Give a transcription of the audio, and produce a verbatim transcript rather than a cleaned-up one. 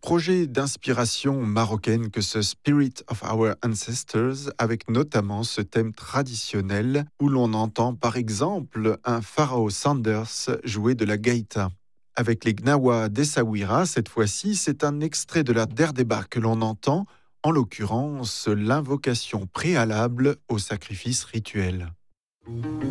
Projet d'inspiration marocaine que ce Spirit of Our Ancestors, avec notamment ce thème traditionnel où l'on entend par exemple un Pharaoh Sanders jouer de la gaïta. Avec les Gnawa d'Essaouira, cette fois-ci, c'est un extrait de la Derdeba que l'on entend, en l'occurrence l'invocation préalable au sacrifice rituel.